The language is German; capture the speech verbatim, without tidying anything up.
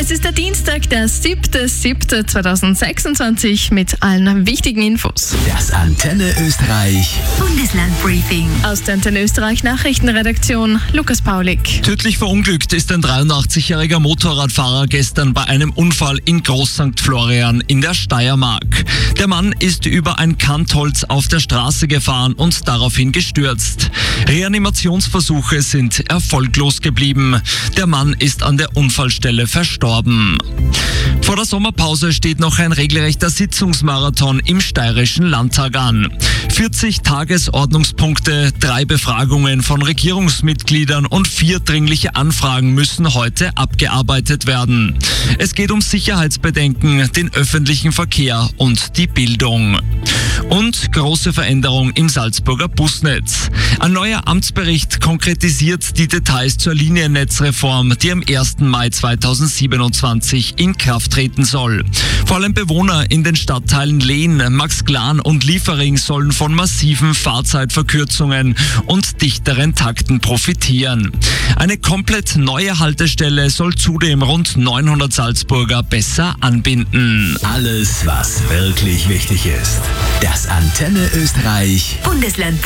Es ist der Dienstag, der siebter siebter zweitausendsechsundzwanzig mit allen wichtigen Infos. Das Antenne Österreich Bundeslandbriefing. Aus der Antenne Österreich Nachrichtenredaktion Lukas Paulik. Tödlich verunglückt ist ein dreiundachtzig-jähriger Motorradfahrer gestern bei einem Unfall in Groß Sankt Florian in der Steiermark. Der Mann ist über ein Kantholz auf der Straße gefahren und daraufhin gestürzt. Reanimationsversuche sind erfolglos geblieben. Der Mann ist an der Unfallstelle verstorben. Vor der Sommerpause steht noch ein regelrechter Sitzungsmarathon im Steirischen Landtag an. vierzig Tagesordnungspunkte, drei Befragungen von Regierungsmitgliedern und vier dringliche Anfragen müssen heute abgearbeitet werden. Es geht um Sicherheitsbedenken, den öffentlichen Verkehr und die Bildung. Und große Veränderung im Salzburger Busnetz. Ein neuer Amtsbericht konkretisiert die Details zur Liniennetzreform, die am ersten Mai zweitausendsiebenundzwanzig in Kraft treten soll. Vor allem Bewohner in den Stadtteilen Lehn, Maxglan und Liefering sollen von massiven Fahrzeitverkürzungen und dichteren Takten profitieren. Eine komplett neue Haltestelle soll zudem rund neunhundert Salzburger besser anbinden. Alles, was wirklich wichtig ist. Das Antenne Österreich Bundeslandbriefing.